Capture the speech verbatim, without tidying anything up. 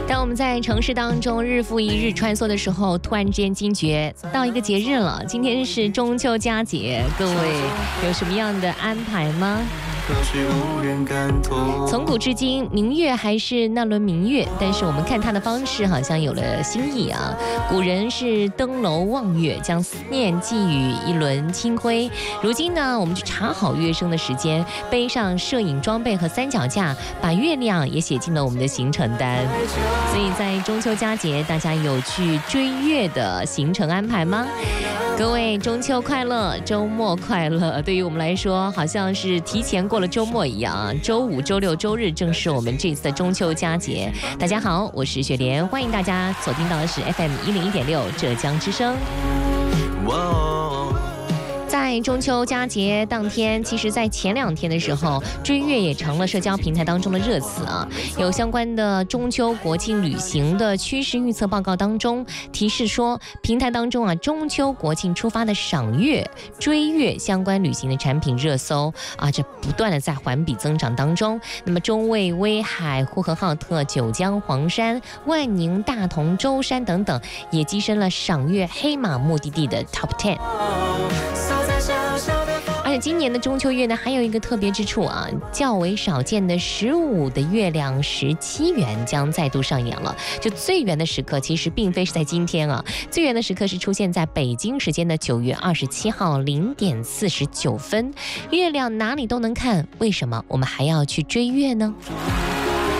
当我们在城市当中日复一日穿梭的时候，突然之间惊觉到一个节日了，今天是中秋佳节，各位有什么样的安排吗？从古至今，明月还是那轮明月，但是我们看它的方式好像有了新意啊。古人是登楼望月，将思念寄予一轮清辉。如今呢，我们就查好月升的时间，背上摄影装备和三脚架，把月亮也写进了我们的行程单。所以在中秋佳节，大家有去追月的行程安排吗？各位中秋快乐，周末快乐！对于我们来说，好像是提前过了周末一样。周五、周六、周日正是我们这次的中秋佳节。大家好，我是雪莲，欢迎大家锁定到的是 F M 一零一点六浙江之声。在中秋佳节当天，其实在前两天的时候，追月也成了社交平台当中的热词啊。有相关的中秋国庆旅行的趋势预测报告当中提示说，平台当中啊，中秋国庆出发的赏月、追月相关旅行的产品热搜啊，这不断的在环比增长当中。那么中卫、威海、呼和浩特、九江、黄山、万宁、大同、舟山等等，也跻身了赏月黑马目的地的 Top 十。而且今年的中秋月呢，还有一个特别之处啊，较为少见的十五的月亮十七圆将再度上演了。就最圆的时刻，其实并非是在今天啊，最圆的时刻是出现在北京时间的九月二十七号零点四十九分。月亮哪里都能看，为什么我们还要去追月呢？